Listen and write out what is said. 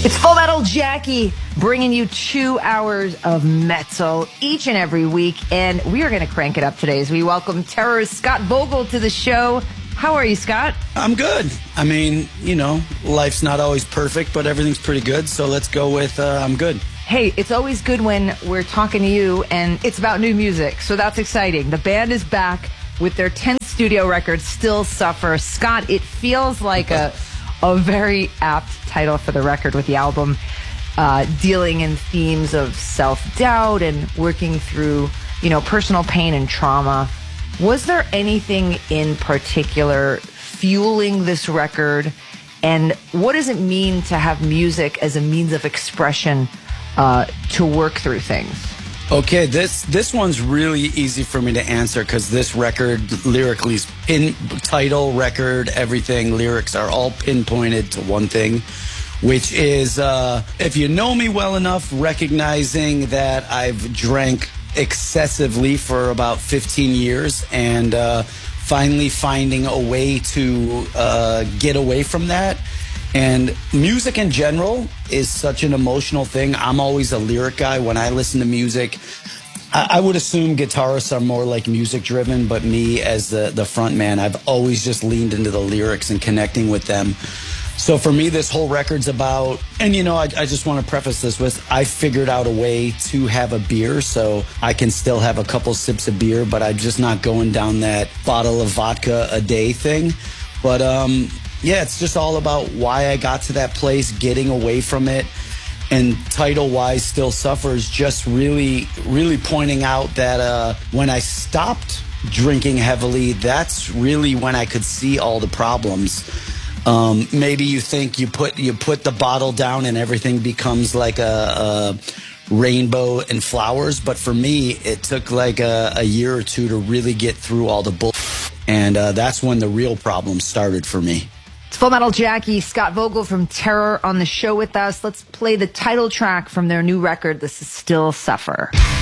It's Full Metal Jackie bringing you 2 hours of metal each and every week, and we are going to crank it up today as we welcome Terror's Scott Vogel to the show. How are you, Scott? I'm good. I mean, you know, life's not always perfect, but everything's pretty good, so let's go with I'm good. Hey, it's always good when we're talking to you, and it's about new music, so that's exciting. The band is back with their 10th studio record, Still Suffer. Scott, it feels like a very apt title for the record, with the album dealing in themes of self-doubt and working through, you know, personal pain and trauma. Was there anything in particular fueling this record? And what does it mean to have music as a means of expression to work through things? Okay, this one's really easy for me to answer because this record lyrically is title, record, everything, lyrics are all pinpointed to one thing, which is, if you know me well enough, recognizing that I've drank excessively for about 15 years and finally finding a way to get away from that. And music in general is such an emotional thing. I'm always a lyric guy. When I listen to music, I would assume guitarists are more like music driven, but me as the front man, I've always just leaned into the lyrics and connecting with them. So for me, this whole record's about, and you know, I just want to preface this with, I figured out a way to have a beer so I can still have a couple sips of beer, but I'm just not going down that bottle of vodka a day thing. But yeah, it's just all about why I got to that place, getting away from it. And title-wise, Still Suffers, just really pointing out that when I stopped drinking heavily, that's really when I could see all the problems. Maybe you think you put the bottle down and everything becomes like a rainbow and flowers, but for me, it took like a year or two to really get through all the bull, and that's when the real problems started for me. It's Full Metal Jackie, Scott Vogel from Terror on the show with us. Let's play the title track from their new record. This is Still Suffer.